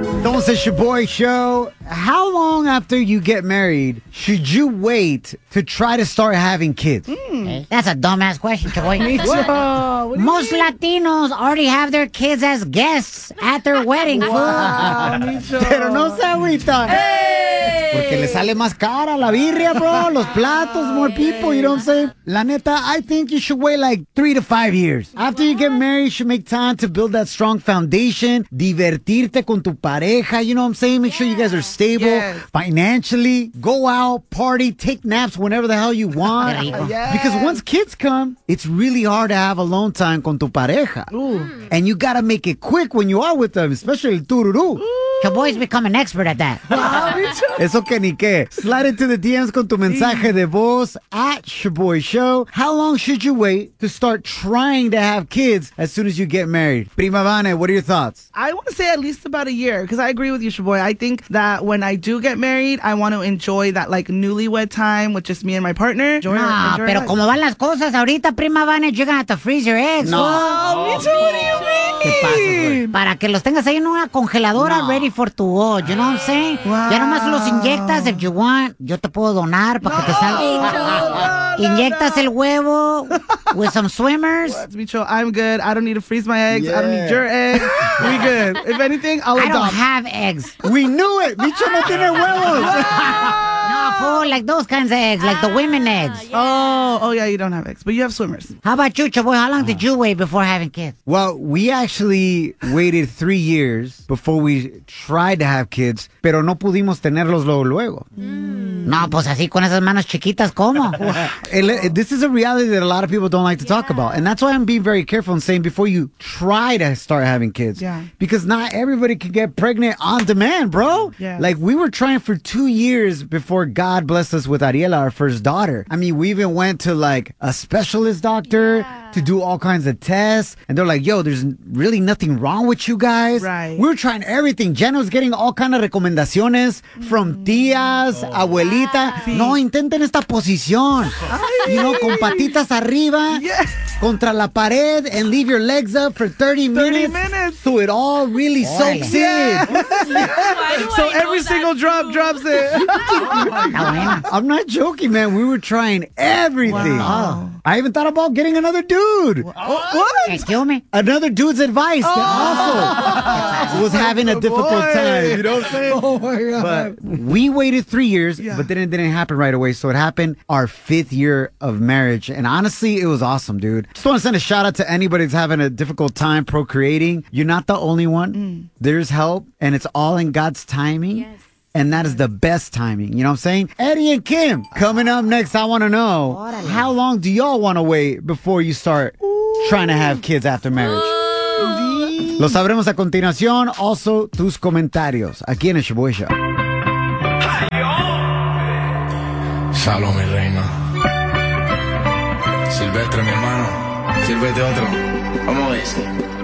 Entonces, your boy show. How long after you get married should you wait to try to start having kids? That's a dumbass question, boy. Most Latinos already have their kids as guests at their wedding. Pero no se agüita. Porque le sale más cara la birria, bro. Los platos, more people, you know what I'm saying? La neta, I think you should wait like 3 to 5 years. After you get married, you should make time to build that strong foundation, divertirte con tu pareja, you know what I'm saying? Make sure you guys are stable financially. Go out, party, take naps whenever the hell you want. Because once kids come, it's really hard to have alone time con tu pareja. And you gotta make it quick when you are with them, especially el tururú. Chaboy's become an expert at that. Eso que ni qué. Slide into the DMs con tu mensaje de voz at Shaboy Show. How long should you wait to start trying to have kids as soon as you get married? Prima Vane, what are your thoughts? I want to say at least about a year, because I agree with you, Shaboy. I think that when I do get married, I want to enjoy that like newlywed time with just me and my partner. No, pero como van las cosas ahorita, Prima Vane, you're gonna have to freeze your eggs. Me too. What do you mean? ¿Qué pasa, güey? Para que los tengas ahí en una congeladora ready for to go, you know what I'm saying? Ya nomás los inyectas if you want. Yo te puedo donar para que te salga. Inyectas el huevo with some swimmers. Bicho, I'm good. I don't need to freeze my eggs. I don't need your eggs. We good. If anything, I'll adopt. I don't have eggs. We knew it. Bicho no tiene huevos. No, fool, like those kinds of eggs, like the women eggs. Oh, yeah, you don't have eggs, but you have swimmers. How about you, Chaboy? How long did you wait before having kids? Well, we actually waited 3 years before we tried to have kids, pero no pudimos tenerlos luego. No, pues así con esas manos chiquitas, ¿cómo? This is a reality that a lot of people don't like to talk about. And that's why I'm being very careful and saying before you try to start having kids. Yeah. Because not everybody can get pregnant on demand, bro. Yeah. Like we were trying for 2 years before God blessed us with Ariela, our first daughter. I mean, we even went to like a specialist doctor to do all kinds of tests. And they're like, yo, there's really nothing wrong with you guys. Right. We were trying everything. Jenna was getting all kind of recomendaciones from tías, abuelita. Sí. No, intenten esta posición. You know, con patitas arriba, contra la pared, and leave your legs up for 30 minutes. So it all really soaks in. So every single drop drops it. I'm not joking, man. We were trying everything. Wow. I even thought about getting another dude. What? Excuse me? Another dude's advice that also was having a difficult time. You know what I'm saying? Oh my God. But we waited 3 years, but then it didn't happen right away. So it happened our 5th year of marriage. And honestly, it was awesome, dude. Just want to send a shout out to anybody that's having a difficult time procreating. You're not the only one. There's help, and it's all in God's timing. Yes. And that is the best timing. You know what I'm saying? Eddie and Kim, coming up next, I want to know, how long do y'all want to wait before you start trying to have kids after marriage? Lo sabremos a continuación. Also, tus comentarios aquí en el Shaboy Show. Shalom, mi reina. Silvestre, mi hermano. Sírvete otro. ¿Cómo es?